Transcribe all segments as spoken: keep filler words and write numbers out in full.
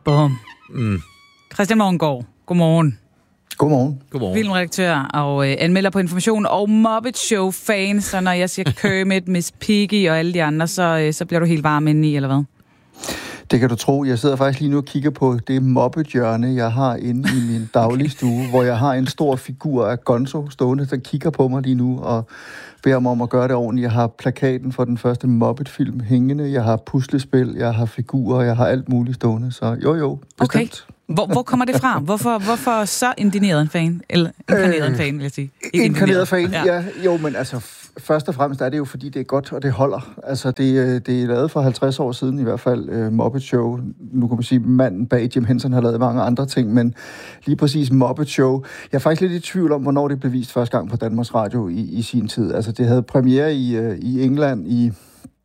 Bum. Mm. Christian Morgengård, godmorgen. Godmorgen. Godmorgen. Filmredaktør og øh, anmelder på Information og Muppet Show-fan, så når jeg siger Kermit, Miss Piggy og alle de andre, så, øh, så bliver du helt varm indeni, eller hvad? Det kan du tro. Jeg sidder faktisk lige nu og kigger på det Muppet-hjørne, jeg har inde i min daglige stue, hvor jeg har en stor figur af Gonzo stående, der kigger på mig lige nu og beder mig om at gøre det ordentligt. Jeg har plakaten for den første Muppet-film hængende, jeg har puslespil, jeg har figurer, jeg har alt muligt stående, så jo jo, bestemt. Okay. Hvor, hvor kommer det fra? Hvorfor, hvorfor så indineret en fan? Eller inkarneret en fan, vil jeg sige. Ikke inkarneret fan, ja. ja. Jo, men altså, f- først og fremmest er det jo, fordi det er godt, og det holder. Altså, det, det er lavet for halvtreds år siden i hvert fald, uh, Muppet Show. Nu kan man sige, manden bag Jim Henson har lavet mange andre ting, men lige præcis Muppet Show. Jeg er faktisk lidt i tvivl om, hvornår det blev vist første gang på Danmarks Radio i, i sin tid. Altså, det havde premiere i, uh, i England i...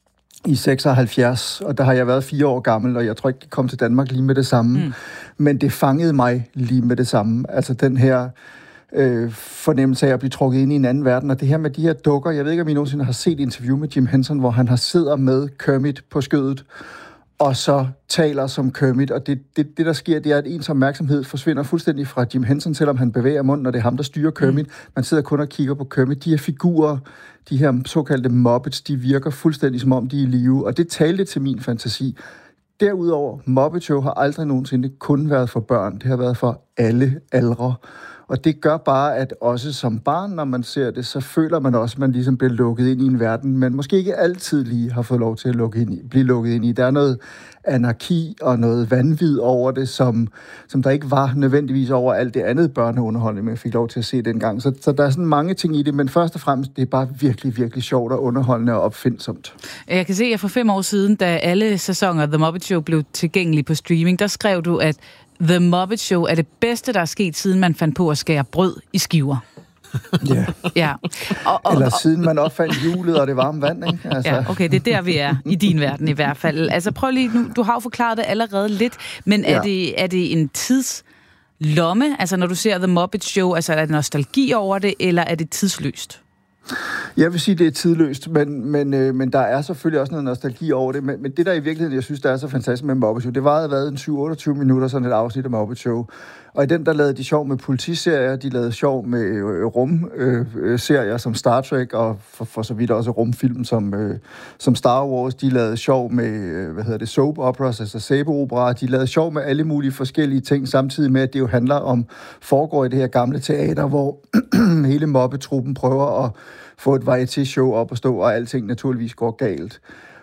i seksoghalvfjerds, og der har jeg været fire år gammel, og jeg tror ikke, det kom til Danmark lige med det samme. Mm. Men det fangede mig lige med det samme. Altså den her øh, fornemmelse af at blive trukket ind i en anden verden, og det her med de her dukker, jeg ved ikke, om I nogensinde har set et interview med Jim Henson, hvor han har sidder med Kermit på skødet, og så taler som Kermit, og det, det, det der sker, det er, at ens opmærksomhed forsvinder fuldstændig fra Jim Henson, selvom han bevæger munden, og det er ham, der styrer Kermit. Mm. Man sidder kun og kigger på Kermit. De her figurer, de her såkaldte Muppets, de virker fuldstændig som om de er i live, og det talte til min fantasi. Derudover, Muppet Show har aldrig nogensinde kun været for børn. Det har været for alle aldre. Og det gør bare, at også som barn, når man ser det, så føler man også, at man ligesom bliver lukket ind i en verden, man måske ikke altid lige har fået lov til at lukke ind i, blive lukket ind i. Der er noget anarki og noget vanvid over det, som, som der ikke var nødvendigvis over alt det andet børneunderholdning, man fik lov til at se dengang. Så, så der er sådan mange ting i det, men først og fremmest, det er bare virkelig, virkelig sjovt og underholdende og opfindsomt. Jeg kan se, at for fem år siden, da alle sæsoner af The Muppet Show blev tilgængelige på streaming, der skrev du, at The Muppet Show er det bedste, der er sket, siden man fandt på at skære brød i skiver. Ja. ja. Og, og, Eller siden man opfandt hjulet og det varme vand, ikke? Altså. Ja, okay, det er der, vi er, i din verden i hvert fald. Altså prøv lige, nu, du har jo forklaret det allerede lidt, men er, ja. det, er det en tidslomme, altså når du ser The Muppet Show, altså er der nostalgi over det, eller er det tidsløst? Jeg vil sige, det er tidløst, men, men, øh, men der er selvfølgelig også noget nostalgi over det. Men, men det, der i virkeligheden, jeg synes, der er så fantastisk med Muppet Show, det var at været en syv otteogtyve minutter, sådan et afsnit af Muppet Show. Og i den, der lavede de sjov med politiserier, de lavede sjov med øh, rumserier øh, som Star Trek, og for, for så vidt også rumfilm som, øh, som Star Wars. De lavede sjov med, øh, hvad hedder det, soap operas, altså sæbeopera. De lavede sjov med alle mulige forskellige ting, samtidig med, at det jo handler om, foregår i det her gamle teater, hvor hele Muppet-truppen prøver at få et varieté-show op og stå, og alting naturligvis går galt.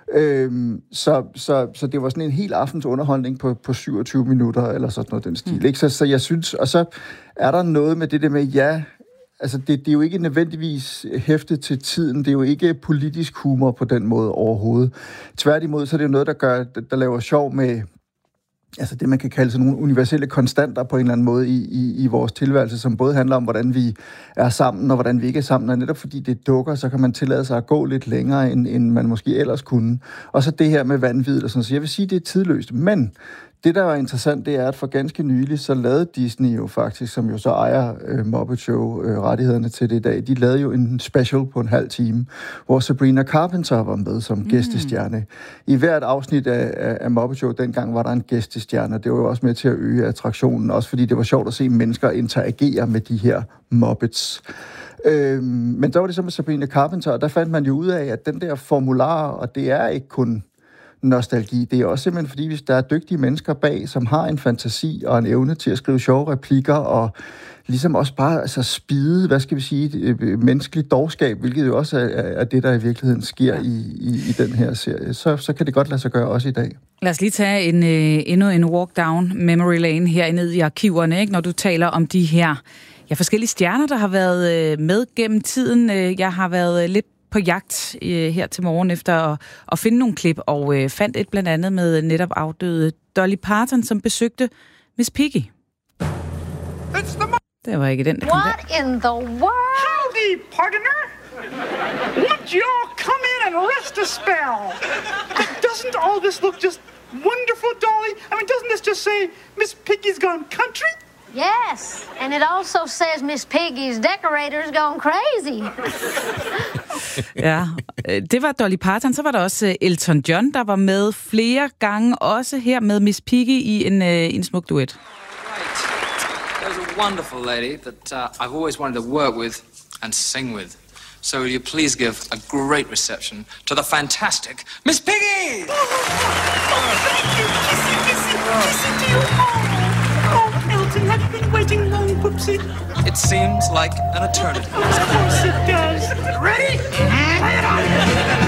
Øhm, så, så, så det var sådan en hel aftens underholdning på, på syvogtyve minutter, eller sådan noget den stil. Mm. Ikke? Så, så jeg synes, og så er der noget med det der med, ja, altså det, det er jo ikke nødvendigvis hæftet til tiden, det er jo ikke politisk humor på den måde overhovedet. Tværtimod, så er det jo noget, der gør, der laver sjov med, altså det, man kan kalde sådan nogle universelle konstanter på en eller anden måde i, i, i vores tilværelse, som både handler om, hvordan vi er sammen, og hvordan vi ikke er sammen. Og netop fordi det dukker, så kan man tillade sig at gå lidt længere, end, end man måske ellers kunne. Og så det her med vanvid og sådan. Så jeg vil sige, det er tidløst. Men det, der var interessant, det er, at for ganske nylig, så lavede Disney jo faktisk, som jo så ejer øh, Muppet Show-rettighederne øh, til det i dag, de lavede jo en special på en halv time, hvor Sabrina Carpenter var med som mm. gæstestjerne. I hvert afsnit af, af, af Muppet Show, dengang var der en gæstestjerne, det var jo også med til at øge attraktionen, også fordi det var sjovt at se mennesker interagere med de her Muppets. Øhm, men der var det så med Sabrina Carpenter, og der fandt man jo ud af, at den der formular, og det er ikke kun nostalgi. Det er også simpelthen, fordi hvis der er dygtige mennesker bag, som har en fantasi og en evne til at skrive sjove replikker, og ligesom også bare altså, spide, hvad skal vi sige, menneskeligt dårskab, hvilket jo også er, er det, der i virkeligheden sker i, i, i den her serie, så, så kan det godt lade sig gøre også i dag. Lad os lige tage en, øh, endnu en walk down memory lane her ned i arkiverne, ikke? Når du taler om de her ja, forskellige stjerner, der har været øh, med gennem tiden. Jeg har været lidt på jagt øh, her til morgen efter at, at finde nogle klip, og øh, fandt et blandt andet med netop afdøde Dolly Parton, som besøgte Miss Piggy. Det var ikke den, der kom What der. in the world? Howdy, partner! Won't you all come in and rest a spell? Doesn't all this look just wonderful, Dolly? I mean, doesn't this just say Miss Piggy's gone country? Yes, and it also says Miss Piggy's decorators gone crazy. Ja, det var Dolly Parton. Så var der også Elton John, der var med flere gange, også her med Miss Piggy i en, en smuk duet. There's a wonderful lady that uh, I've always wanted to work with and sing with. So will you please give a great reception to the fantastic Miss Piggy? Oh, thank you. Kissy, kissy, kissy to you. Oh, oh, Elton, have you been waiting long, Poopsie? It seems like an eternity. Of course it does. Ready? Play it on.